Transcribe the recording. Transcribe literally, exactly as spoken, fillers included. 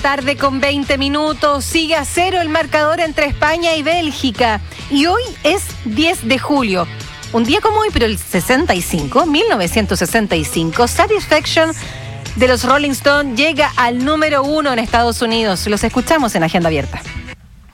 Tarde con veinte minutos, sigue a cero el marcador entre España y Bélgica. Y hoy es diez de julio. Un día como hoy, pero el sesenta y cinco, mil novecientos sesenta y cinco, Satisfaction de los Rolling Stones llega al número uno en Estados Unidos. Los escuchamos en Agenda Abierta.